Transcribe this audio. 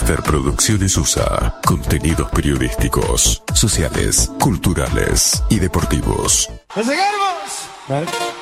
After Producciones USA. Contenidos periodísticos, sociales, culturales y deportivos. ¡Nos llegamos!